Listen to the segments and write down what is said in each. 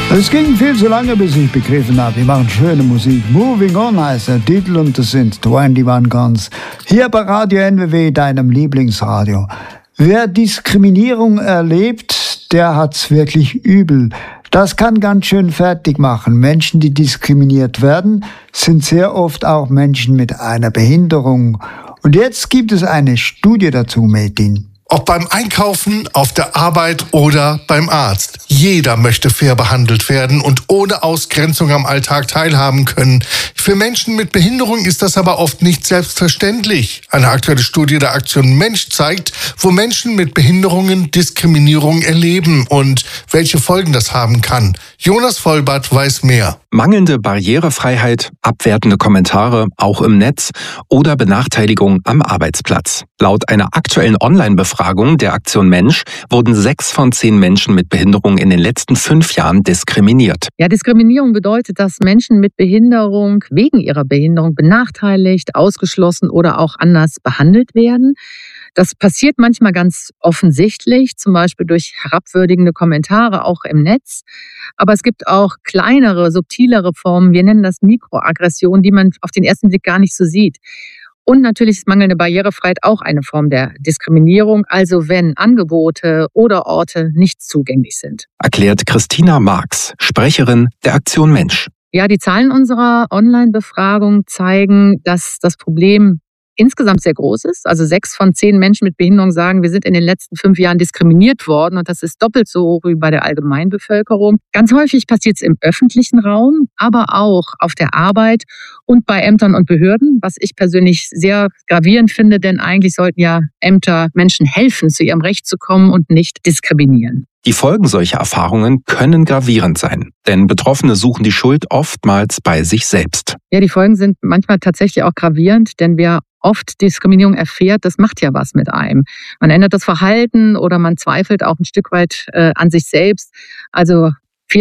Es ging viel zu lange, bis ich begriffen habe, wir machen schöne Musik. Moving On heißt der Titel und das sind 21 Guns. Hier bei Radio NWW, deinem Lieblingsradio. Wer Diskriminierung erlebt, der hat's wirklich übel. Das kann ganz schön fertig machen. Menschen, die diskriminiert werden, sind sehr oft auch Menschen mit einer Behinderung. Und jetzt gibt es eine Studie dazu, Metin. Ob beim Einkaufen, auf der Arbeit oder beim Arzt. Jeder möchte fair behandelt werden und ohne Ausgrenzung am Alltag teilhaben können. Für Menschen mit Behinderung ist das aber oft nicht selbstverständlich. Eine aktuelle Studie der Aktion Mensch zeigt, wo Menschen mit Behinderungen Diskriminierung erleben und welche Folgen das haben kann. Jonas Vollbart weiß mehr. Mangelnde Barrierefreiheit, abwertende Kommentare, auch im Netz oder Benachteiligung am Arbeitsplatz. Laut einer aktuellen Online-Befragung der Aktion Mensch wurden 6 von 10 Menschen mit Behinderung in den letzten 5 Jahren diskriminiert. Ja, Diskriminierung bedeutet, dass Menschen mit Behinderung wegen ihrer Behinderung benachteiligt, ausgeschlossen oder auch anders behandelt werden. Das passiert manchmal ganz offensichtlich, zum Beispiel durch herabwürdigende Kommentare, auch im Netz. Aber es gibt auch kleinere, subtilere Formen, wir nennen das Mikroaggression, die man auf den ersten Blick gar nicht so sieht. Und natürlich ist mangelnde Barrierefreiheit auch eine Form der Diskriminierung, also wenn Angebote oder Orte nicht zugänglich sind. Erklärt Christina Marx, Sprecherin der Aktion Mensch. Ja, die Zahlen unserer Online-Befragung zeigen, dass das Problem insgesamt sehr groß ist. Also 6 von 10 Menschen mit Behinderung sagen, wir sind in den letzten 5 Jahren diskriminiert worden und das ist doppelt so hoch wie bei der Allgemeinbevölkerung. Ganz häufig passiert es im öffentlichen Raum, aber auch auf der Arbeit und bei Ämtern und Behörden, was ich persönlich sehr gravierend finde, denn eigentlich sollten ja Ämter Menschen helfen, zu ihrem Recht zu kommen und nicht diskriminieren. Die Folgen solcher Erfahrungen können gravierend sein, denn Betroffene suchen die Schuld oftmals bei sich selbst. Ja, die Folgen sind manchmal tatsächlich auch gravierend, denn wer oft Diskriminierung erfährt, das macht ja was mit einem. Man ändert das Verhalten oder man zweifelt auch ein Stück weit an sich selbst. Also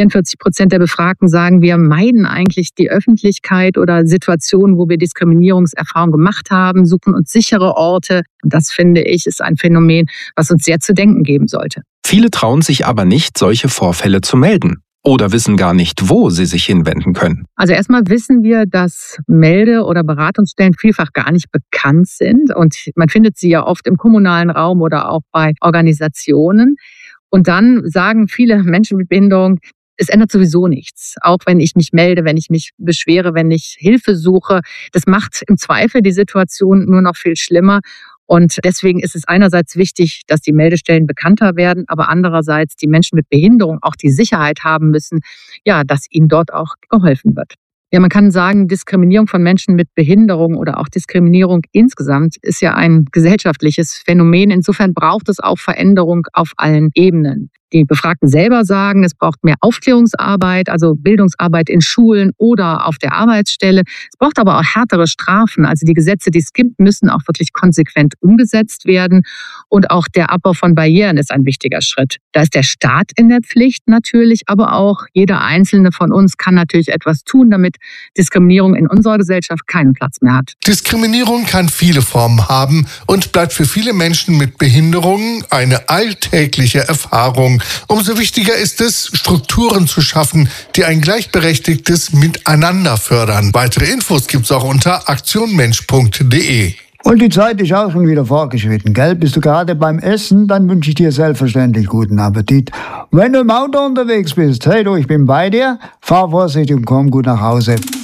44% der Befragten sagen, wir meiden eigentlich die Öffentlichkeit oder Situationen, wo wir Diskriminierungserfahrungen gemacht haben, suchen uns sichere Orte. Und das, finde ich, ist ein Phänomen, was uns sehr zu denken geben sollte. Viele trauen sich aber nicht, solche Vorfälle zu melden oder wissen gar nicht, wo sie sich hinwenden können. Also erstmal wissen wir, dass Melde- oder Beratungsstellen vielfach gar nicht bekannt sind. Und man findet sie ja oft im kommunalen Raum oder auch bei Organisationen. Und dann sagen viele Menschen mit Behinderung, es ändert sowieso nichts. Auch wenn ich mich melde, wenn ich mich beschwere, wenn ich Hilfe suche. Das macht im Zweifel die Situation nur noch viel schlimmer. Und deswegen ist es einerseits wichtig, dass die Meldestellen bekannter werden, aber andererseits die Menschen mit Behinderung auch die Sicherheit haben müssen, ja, dass ihnen dort auch geholfen wird. Ja, man kann sagen, Diskriminierung von Menschen mit Behinderung oder auch Diskriminierung insgesamt ist ja ein gesellschaftliches Phänomen. Insofern braucht es auch Veränderung auf allen Ebenen. Die Befragten selber sagen, es braucht mehr Aufklärungsarbeit, also Bildungsarbeit in Schulen oder auf der Arbeitsstelle. Es braucht aber auch härtere Strafen. Also die Gesetze, die es gibt, müssen auch wirklich konsequent umgesetzt werden. Und auch der Abbau von Barrieren ist ein wichtiger Schritt. Da ist der Staat in der Pflicht natürlich, aber auch jeder Einzelne von uns kann natürlich etwas tun, damit Diskriminierung in unserer Gesellschaft keinen Platz mehr hat. Diskriminierung kann viele Formen haben und bleibt für viele Menschen mit Behinderungen eine alltägliche Erfahrung. Umso wichtiger ist es, Strukturen zu schaffen, die ein gleichberechtigtes Miteinander fördern. Weitere Infos gibt's auch unter aktionmensch.de. Und die Zeit ist auch schon wieder vorgeschritten, gell? Bist du gerade beim Essen, dann wünsche ich dir selbstverständlich guten Appetit. Wenn du im Auto unterwegs bist, hey du, ich bin bei dir, fahr vorsichtig und komm gut nach Hause.